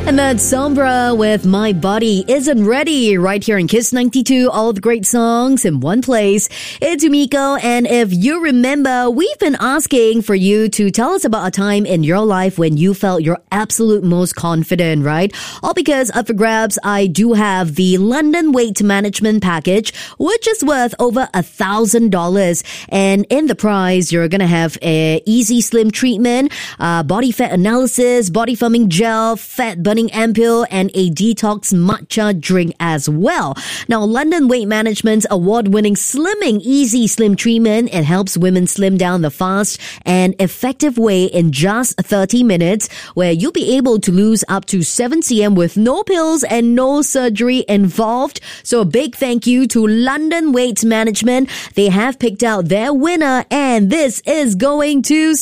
And that's Sombra with My Body Isn't Ready right here in Kiss 92. All the great songs in one place. It's Umiko, and if you remember, we've been asking for you to tell us about a time in your life when you felt your absolute most confident, right? All because up for grabs, I do have the London Weight Management Package, which is worth over $1,000. And in the prize, you're going to have a easy slim treatment, body fat analysis, body firming gel, fat burning ampule, and a detox matcha drink as well. Now, London Weight Management's award-winning Slimming Easy Slim Treatment, it helps women slim down the fast and effective way in just 30 minutes, where you'll be able to lose up to 7 cm with no pills and no surgery involved. So a big thank you to London Weight Management. They have picked out their winner, and this is going to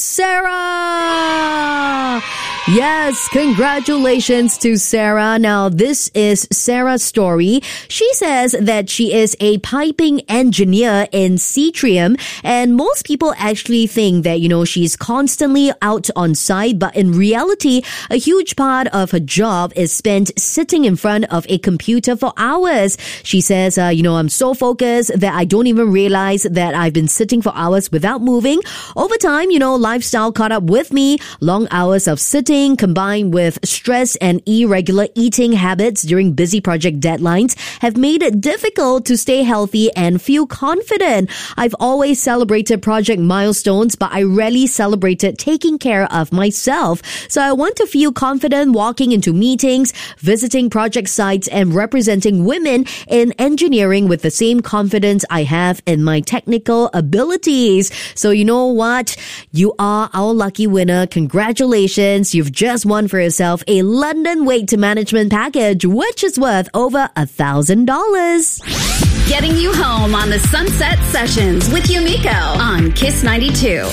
Sarah. Yes, congratulations to Sarah. Now, this is Sarah's story. She says that she is a piping engineer in Seatrium, and most people actually think that, she's constantly out on site, but in reality, a huge part of her job is spent sitting in front of a computer for hours. She says, I'm so focused that I don't even realize that I've been sitting for hours without moving. Over time, lifestyle caught up with me. Long hours of sitting combined with stress and irregular eating habits during busy project deadlines have made it difficult to stay healthy and feel confident. I've always celebrated project milestones, but I rarely celebrated taking care of myself. So I want to feel confident walking into meetings, visiting project sites, and representing women in engineering with the same confidence I have in my technical abilities. So you know what? You are our lucky winner. Congratulations. You've just won for yourself a London Weight Management Package, which is worth over $1,000. Getting you home on the Sunset Sessions with Umiko on Kiss 92.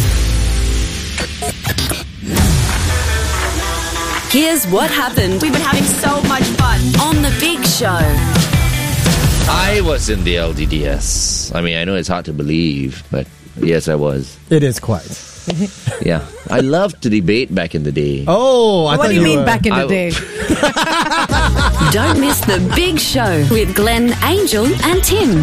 Here's what happened. We've been having so much fun on The Big Show. I was in the LDDS. I mean, I know it's hard to believe, but yes, I was. It is quite. Yeah. I loved to debate back in the day. Oh, what do you mean back in the day? Don't miss The Big Show with Glenn, Angel, and Tim.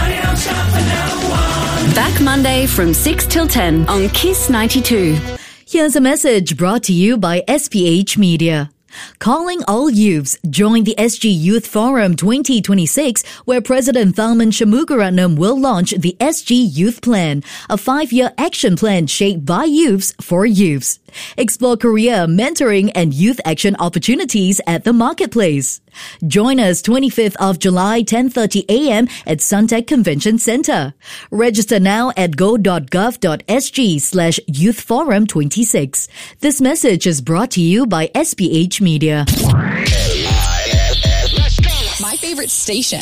Back Monday from 6 till 10 on Kiss 92. Here's a message brought to you by SPH Media. Calling all youths, join the SG Youth Forum 2026, where President Tharman Shanmugaratnam will launch the SG Youth Plan, a 5-year action plan shaped by youths for youths. Explore career, mentoring, and youth action opportunities at the marketplace. Join us 25th of July, 10:30 a.m. at Suntec Convention Center. Register now at go.gov.sg/youthforum26. This message is brought to you by SPH Media. My favorite station.